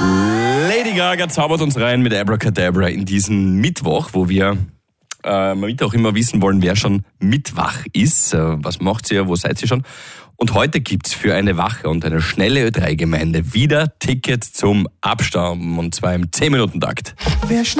Lady Gaga zaubert uns rein mit Abracadabra in diesen Mittwoch, wo wir Mittwoch immer wissen wollen, wer schon mitwach ist. Was macht ihr, wo seid ihr schon? Und heute gibt's für eine wache und eine schnelle Ö3-Gemeinde wieder Tickets zum Abstauben, und zwar im 10-Minuten-Takt. Wer schnell